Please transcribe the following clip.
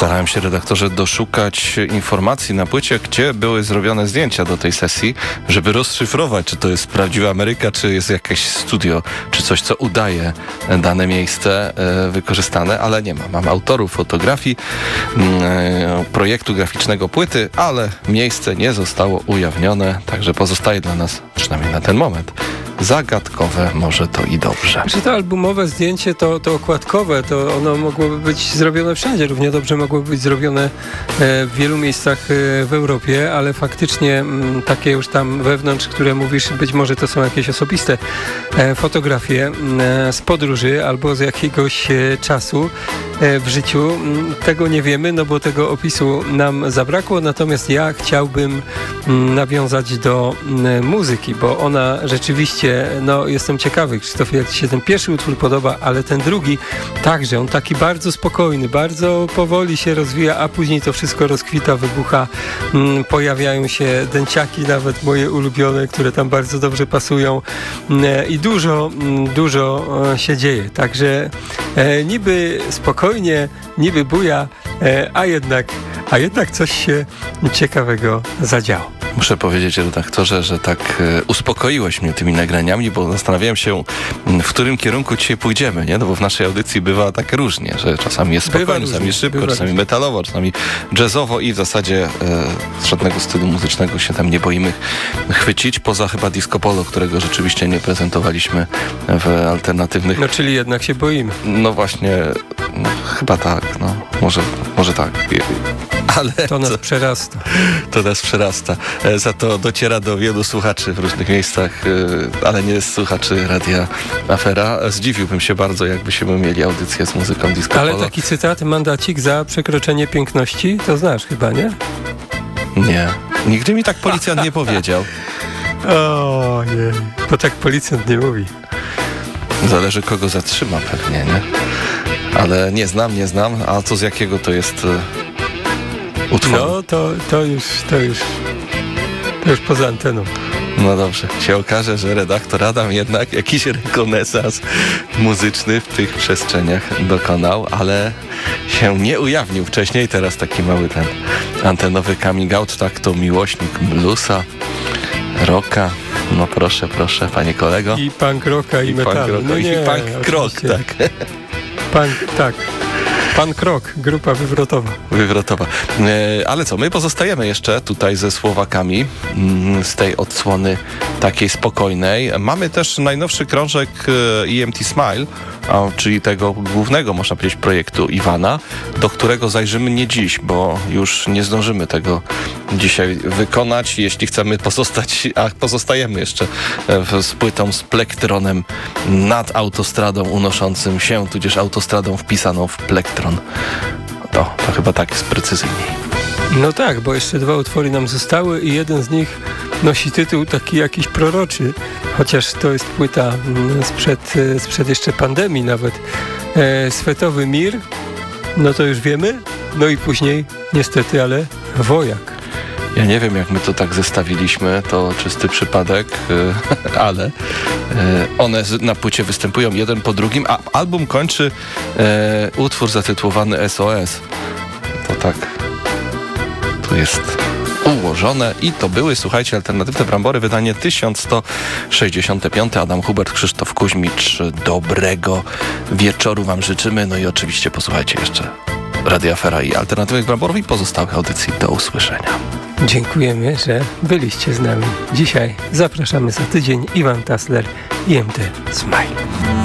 Starałem się, redaktorze, doszukać informacji na płycie, gdzie były zrobione zdjęcia do tej sesji, żeby rozszyfrować, czy to jest prawdziwa Ameryka, czy jest jakieś studio, czy coś, co udaje dane miejsce wykorzystane, ale nie ma. Mam autorów fotografii, projektu graficznego płyty, ale miejsce nie zostało ujawnione, także pozostaje dla nas, przynajmniej na ten moment, zagadkowe, może to i dobrze. Czy to albumowe zdjęcie, to okładkowe, to ono mogłoby być zrobione wszędzie, równie dobrze mogłoby być zrobione w wielu miejscach w Europie, ale faktycznie takie już tam wewnątrz, które mówisz, być może to są jakieś osobiste fotografie z podróży albo z jakiegoś czasu w życiu. Tego nie wiemy, no bo tego opisu nam zabrakło, natomiast ja chciałbym nawiązać do muzyki, bo ona rzeczywiście, no jestem ciekawy, Krzysztofie, jak Ci się ten pierwszy utwór podoba, ale ten drugi także, on taki bardzo spokojny, bardzo powoli się rozwija, a później to wszystko rozkwita, wybucha, pojawiają się dęciaki, nawet moje ulubione, które tam bardzo dobrze pasują i dużo się dzieje, także niby spokojnie, niby buja, a jednak coś się ciekawego zadziało. Muszę powiedzieć, redaktorze, że tak uspokoiłeś mnie tymi nagraniami, bo zastanawiałem się, w którym kierunku dzisiaj pójdziemy, nie? No bo w naszej audycji bywa tak różnie, że czasami jest spokojnie, czasami szybko, czasami metalowo, czasami jazzowo i w zasadzie żadnego stylu muzycznego się tam nie boimy chwycić, poza chyba disco polo, którego rzeczywiście nie prezentowaliśmy w alternatywnych... No czyli jednak się boimy. No właśnie, no, chyba tak, no może tak. Ale to nas przerasta. To nas przerasta. Za to dociera do wielu słuchaczy w różnych miejscach, ale nie słuchaczy Radia Afera. Zdziwiłbym się bardzo, jakbyśmy mieli audycję z muzyką disco polo. Ale taki cytat, mandacik za przekroczenie piękności, to znasz chyba, nie? Nie. Nigdy mi tak policjant nie powiedział. O nie, bo tak policjant nie mówi. Zależy, kogo zatrzyma pewnie, nie? Ale nie znam. A co z jakiego to jest... utworu. No, to już poza anteną. No dobrze, się okaże, że redaktor Adam jednak jakiś rekonesans muzyczny w tych przestrzeniach dokonał, ale się nie ujawnił wcześniej. Teraz taki mały ten antenowy coming out, tak, to miłośnik bluesa, rocka. No proszę, panie kolego. I punk rocka, i metalu. No i punk rock, tak. Tak. Pan Krok, grupa wywrotowa. Ale co, my pozostajemy jeszcze tutaj ze Słowakami z tej odsłony takiej spokojnej. Mamy też najnowszy krążek EMT Smile, czyli tego głównego, można powiedzieć, projektu Iwana, do którego zajrzymy nie dziś, bo już nie zdążymy tego dzisiaj wykonać. Jeśli chcemy pozostać, a pozostajemy jeszcze z płytą, z plektronem nad autostradą unoszącym się, tudzież autostradą wpisaną w plektron. To chyba tak jest precyzyjniej. No tak, bo jeszcze 2 utwory nam zostały i jeden z nich nosi tytuł taki jakiś proroczy, chociaż to jest płyta sprzed jeszcze pandemii nawet. Swetowy Mir, no to już wiemy, no i później niestety, ale Wojak. Ja nie wiem, jak my to tak zestawiliśmy, to czysty przypadek, ale one na płycie występują jeden po drugim, a album kończy utwór zatytułowany SOS. To tak, tu jest ułożone i to były, słuchajcie, Alternatywne Brambory, wydanie 1165. Adam Hubert, Krzysztof Kuźmicz, dobrego wieczoru wam życzymy, no i oczywiście posłuchajcie jeszcze Radia Afera i Alternatywnych Bramborów i pozostałych audycji. Do usłyszenia. Dziękujemy, że byliście z nami. Dzisiaj zapraszamy za tydzień. Iwan Tasler, EMT Smile.